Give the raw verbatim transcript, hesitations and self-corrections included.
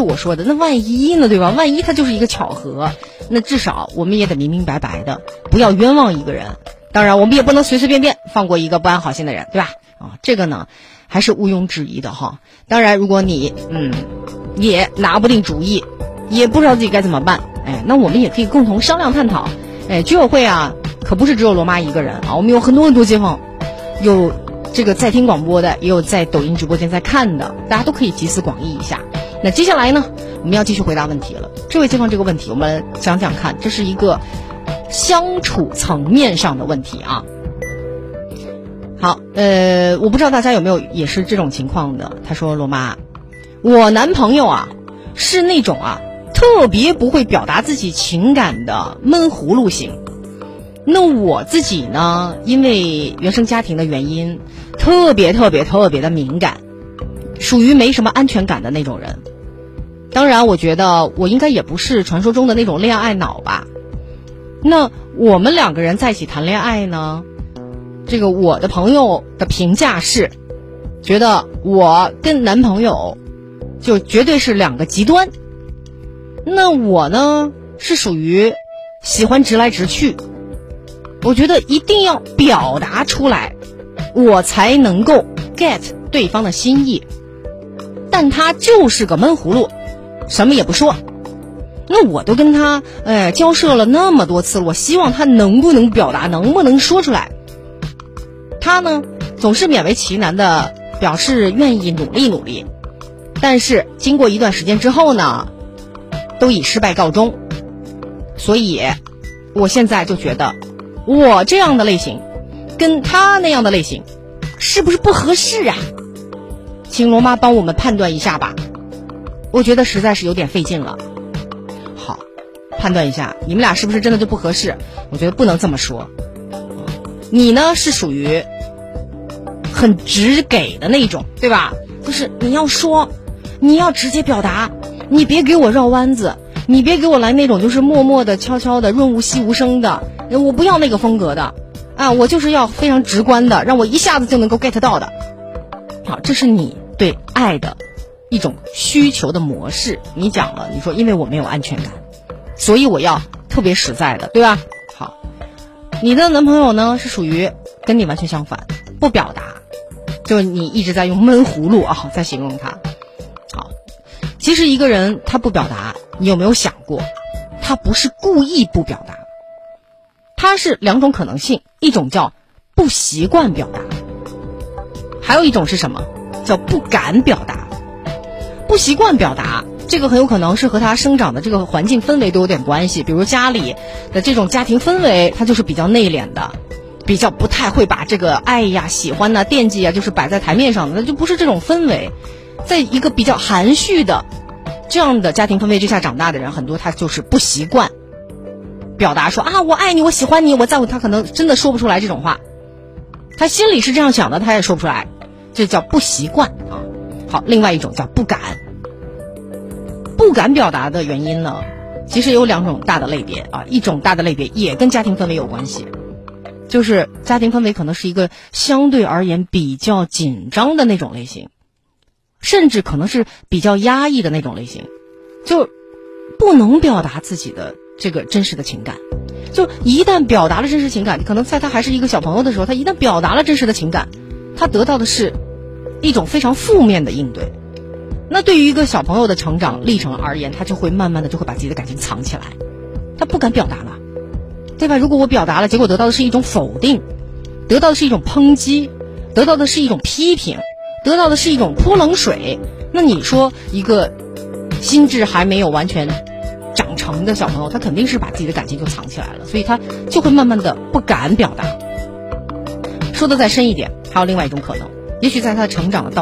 我说的，那万一呢，对吧？万一它就是一个巧合，那至少我们也得明明白白的，不要冤枉一个人。当然我们也不能随随便便放过一个不安好心的人，对吧？啊，这个呢还是毋庸置疑的哈。当然如果你嗯也拿不定主意，也不知道自己该怎么办，哎，那我们也可以共同商量探讨。哎，居委会啊可不是只有罗妈一个人啊，我们有很多很多街坊，有这个在听广播的，也有在抖音直播间在看的，大家都可以集思广益一下。那接下来呢，我们要继续回答问题了。这位街坊这个问题我们讲讲看，这是一个相处层面上的问题啊。好，呃，我不知道大家有没有也是这种情况的。他说，罗妈，我男朋友啊是那种啊特别不会表达自己情感的闷葫芦型。那我自己呢，因为原生家庭的原因，特别特别特别的敏感，属于没什么安全感的那种人。当然我觉得我应该也不是传说中的那种恋爱脑吧。那我们两个人在一起谈恋爱呢，这个我的朋友的评价是觉得我跟男朋友就绝对是两个极端。那我呢是属于喜欢直来直去，我觉得一定要表达出来，我才能够 get 对方的心意。但他就是个闷葫芦，什么也不说。那我都跟他呃交涉了那么多次了，我希望他能不能表达，能不能说出来。他呢总是勉为其难的表示愿意努力努力，但是经过一段时间之后呢，都以失败告终。所以我现在就觉得我这样的类型跟他那样的类型是不是不合适啊？请罗妈帮我们判断一下吧，我觉得实在是有点费劲了。好，判断一下你们俩是不是真的就不合适。我觉得不能这么说，你呢是属于很直给的那种，对吧？就是你要说，你要直接表达，你别给我绕弯子，你别给我来那种就是默默的悄悄的润物细无声的，我不要那个风格的啊，我就是要非常直观的，让我一下子就能够 get 到的。好，这是你对爱的一种需求的模式。你讲了，你说因为我没有安全感，所以我要特别实在的，对吧？好，你的男朋友呢是属于跟你完全相反，不表达，就是你一直在用闷葫芦啊在形容他。好，其实一个人他不表达，你有没有想过，他不是故意不表达，他是两种可能性，一种叫不习惯表达，还有一种是什么？叫不敢表达。不习惯表达，这个很有可能是和他生长的这个环境氛围都有点关系。比如家里的这种家庭氛围，他就是比较内敛的，比较不太会把这个爱呀、喜欢呐、惦记呀，就是摆在台面上的，那就不是这种氛围。在一个比较含蓄的这样的家庭氛围之下长大的人，很多他就是不习惯表达说啊，我爱你，我喜欢你，我在乎他，可能真的说不出来这种话。他心里是这样想的，他也说不出来，这叫不习惯啊。好，另外一种叫不敢。不敢表达的原因呢，其实有两种大的类别啊，一种大的类别也跟家庭氛围有关系，就是家庭氛围可能是一个相对而言比较紧张的那种类型，甚至可能是比较压抑的那种类型，就不能表达自己的这个真实的情感。就一旦表达了真实情感，可能在他还是一个小朋友的时候，他一旦表达了真实的情感，他得到的是一种非常负面的应对。那对于一个小朋友的成长历程而言，他就会慢慢的就会把自己的感情藏起来，他不敢表达了，对吧？如果我表达了，结果得到的是一种否定，得到的是一种抨击，得到的是一种批评，得到的是一种泼冷水，那你说一个心智还没有完全长成的小朋友，他肯定是把自己的感情就藏起来了，所以他就会慢慢的不敢表达。说的再深一点，还有另外一种可能，也许在他成长的道